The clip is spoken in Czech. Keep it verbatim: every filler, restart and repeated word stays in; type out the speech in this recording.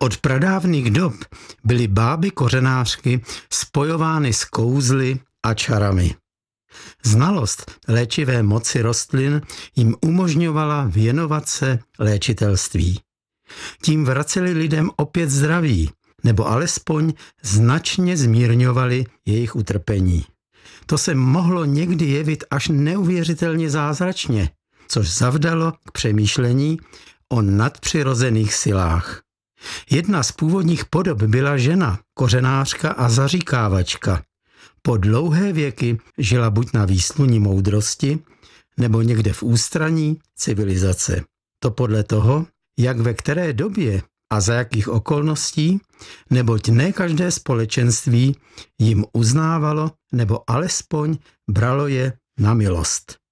Od pradávných dob byly báby kořenářky spojovány s kouzly a čarami. Znalost léčivé moci rostlin jim umožňovala věnovat se léčitelství. Tím vraceli lidem opět zdraví, nebo alespoň značně zmírňovali jejich utrpení. To se mohlo někdy jevit až neuvěřitelně zázračně, což zavdalo k přemýšlení o nadpřirozených silách. Jedna z původních podob byla žena, kořenářka a zaříkávačka. Po dlouhé věky žila buď na výsluní moudrosti, nebo někde v ústraní civilizace. To podle toho, jak ve které době a za jakých okolností, neboť ne každé společenství jim uznávalo nebo alespoň bralo je na milost.